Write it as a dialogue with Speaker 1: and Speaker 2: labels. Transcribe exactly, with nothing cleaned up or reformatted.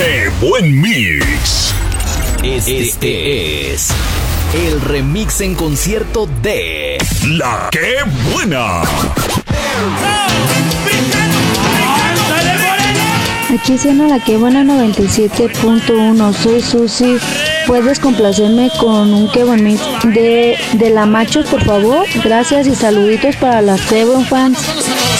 Speaker 1: ¡Qué buen mix!
Speaker 2: Este, este es el remix en concierto de
Speaker 1: La Qué Buena.
Speaker 3: Aquí suena La Qué Buena noventa y siete punto uno. Soy Susi. ¿Puedes complacerme con un Qué Buen Mix de, de La Machos, por favor? Gracias y saluditos para las Qué Buen fans.